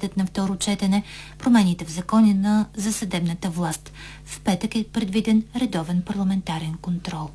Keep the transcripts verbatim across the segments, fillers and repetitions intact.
разгледат на второ четене промените в закона за съдебната власт. В петък е предвиден редовен парламентарен контрол.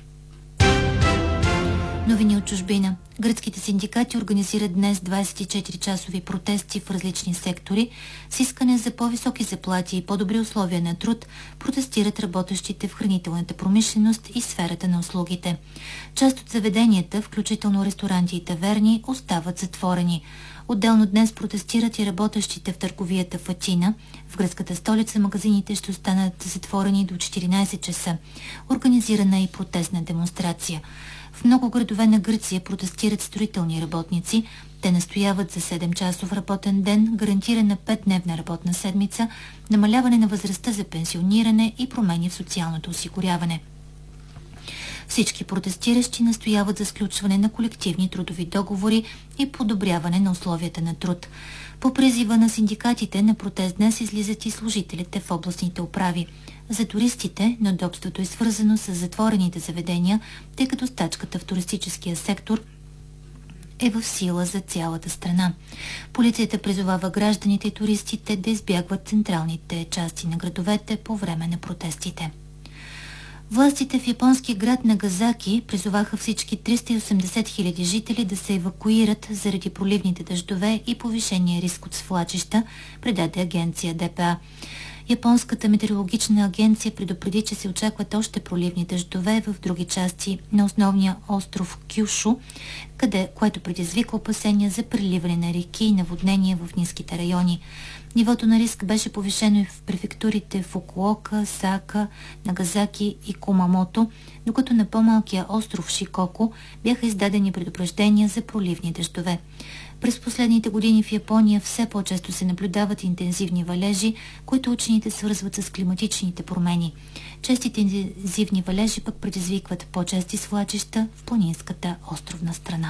Новини от чужбина. Гръцките синдикати организират днес двадесет и четири часови протести в различни сектори. С искане за по-високи заплати и по-добри условия на труд протестират работещите в хранителната промишленост и сферата на услугите. Част от заведенията, включително ресторанти и таверни, остават затворени. Отделно днес протестират и работещите в търговията в Атина. В гръцката столица магазините ще останат затворени до четиринадесет часа. Организирана е и протестна демонстрация. В много градове на Гърция протестират строителни работници. Те настояват за седем-часов работен ден, гарантирана петдневна работна седмица, намаляване на възрастта за пенсиониране и промени в социалното осигуряване. Всички протестиращи настояват за сключване на колективни трудови договори и подобряване на условията на труд. По призива на синдикатите на протест днес излизат и служителите в областните управи. За туристите неудобството е свързано с затворените заведения, тъй като стачката в туристическия сектор е в сила за цялата страна. Полицията призовава гражданите и туристите да избягват централните части на градовете по време на протестите. Властите в японския град Нагазаки призоваха всички триста и осемдесет хиляди жители да се евакуират заради проливните дъждове и повишения риск от свлачища, предаде агенция Д П А. Японската метеорологична агенция предупреди, че се очакват още проливни дъждове в други части на основния остров Кюшо, къде, което предизвиква опасения за преливане на реки и наводнения в ниските райони. Нивото на риск беше повишено и в префектурите Фукуока, Сака, Нагазаки и Кумамото, докато на по-малкия остров Шикоко бяха издадени предупреждения за проливни дъждове. През последните години в Япония все по-често се наблюдават интензивни валежи, които учените свързват с климатичните промени. Честите интензивни валежи пък предизвикват по-чести свлачища в планинската островна страна.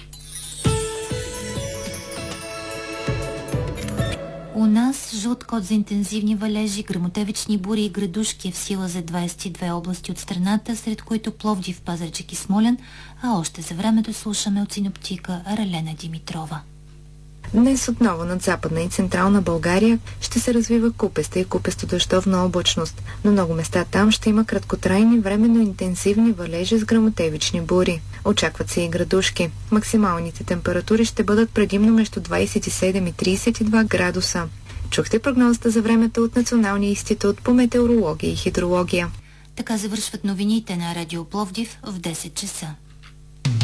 У нас жълт код за интензивни валежи, гръмотевични бури и градушки е в сила за двадесет и две области от страната, сред които Пловдив, Пазарджик и Смолян, а още за времето слушаме от синоптика Ралена Димитрова. Днес отново над Западна и Централна България ще се развива купеста и купесто-дъждовна облачност. На много места там ще има краткотрайни временно интензивни валежи с гръмотевични бури. Очакват се и градушки. Максималните температури ще бъдат предимно между двадесет и седем и тридесет и два градуса. Чухте прогнозата за времето от Националния институт по метеорология и хидрология. Така завършват новините на Радио Пловдив в десет часа.